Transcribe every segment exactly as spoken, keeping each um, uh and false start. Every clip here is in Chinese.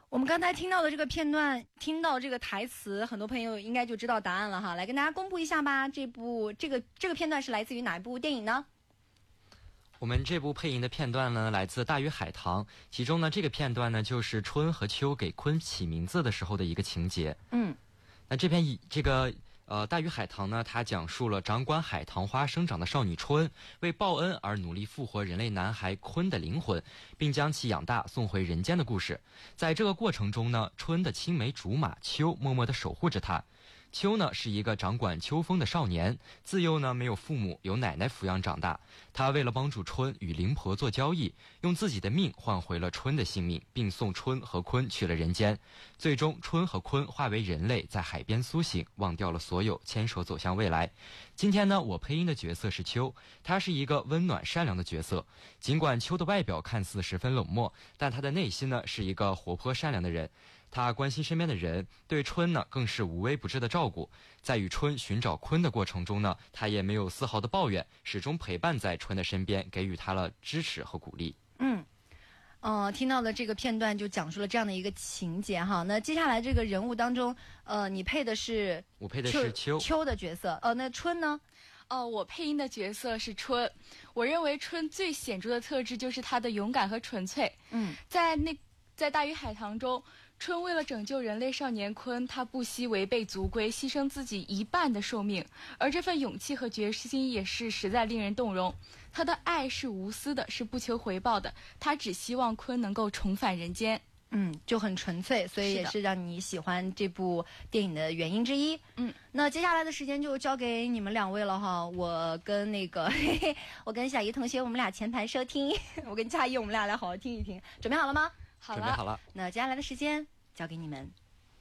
我们刚才听到的这个片段，听到这个台词，很多朋友应该就知道答案了哈。来跟大家公布一下吧，这部这个这个片段是来自于哪一部电影呢？ 我们这部配音的片段呢，来自《大鱼海棠》，其中呢，这个片段呢，就是春和秋给鲲起名字的时候的一个情节。 嗯， 那这篇以这个呃《大鱼海棠》呢，它讲述了掌管海棠花生长的少女春，为报恩而努力复活人类男孩鲲的灵魂，并将其养大送回人间的故事。在这个过程中呢，春的青梅竹马秋默默地守护着她。秋呢是一个掌管秋风的少年，自幼呢没有父母，由奶奶抚养长大。他为了帮助春与灵婆做交易，用自己的命换回了春的性命，并送春和鲲去了人间。最终春和鲲化为人类，在海边苏醒，忘掉了所有，牵手走向未来。今天呢，我配音的角色是秋，他是一个温暖善良的角色。尽管秋的外表看似十分冷漠，但他的内心呢是一个活泼善良的人。他关心身边的人，对春呢更是无微不至的照顾。在与春寻找鲲的过程中呢，他也没有丝毫的抱怨，始终陪伴在春的身边，给予他了支持和鼓励。 嗯，呃，听到的这个片段就讲述了这样的一个情节哈。那接下来这个人物当中，呃，你配的是我配的是秋秋的角色，呃，那春呢？ 哦，我配音的角色是春。我认为春最显著的特质就是她的勇敢和纯粹。 嗯， 在那在《大鱼海棠》中，春为了拯救人类少年鲲，他不惜违背族规，牺牲自己一半的寿命，而这份勇气和决心也是实在令人动容。他的爱是无私的，是不求回报的，他只希望鲲能够重返人间。 嗯，就很纯粹，所以也是让你喜欢这部电影的原因之一。 嗯， 那接下来的时间就交给你们两位了哈。我跟那个嘿嘿，我跟小姨同学，我们俩前排收听；我跟佳怡，我们俩来好好听一听。准备好了吗？ 好了， 准备好了。 那接下来的时间交给你们。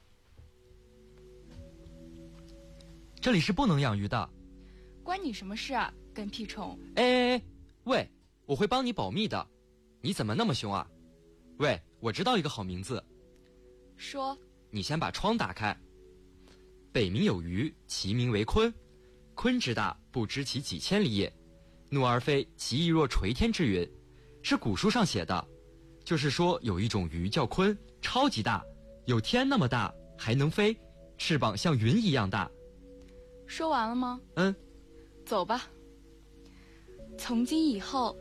这里是不能养鱼的。 关你什么事啊，跟屁虫！ 哎哎哎，喂，我会帮你保密的。你怎么那么凶啊？喂，我知道一个好名字。 说。 你先把窗打开。北冥有鱼，其名为鲲。鲲之大，不知其几千里也。怒而飞，其翼若垂天之云。是古书上写的，就是说有一种鱼叫鲲，超级大，有天那么大，还能飞，翅膀像云一样大。 说完了吗？ 嗯。 走吧。从今以后